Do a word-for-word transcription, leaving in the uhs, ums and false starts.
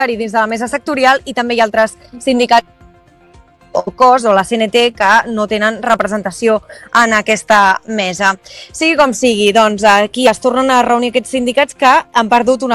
i dins de la mesa sectorial, i també hi ha altres sindicats o cos o la C N T que no tenen representació en aquesta mesa. Sigui com sigui, doncs aquí es tornen a reunir aquests sindicats que han perdut una